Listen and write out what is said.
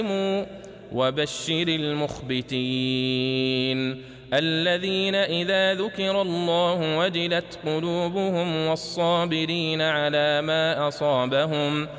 وبشر المخبتين الذين إذا ذكر الله وجلت قلوبهم والصابرين على ما أصابهم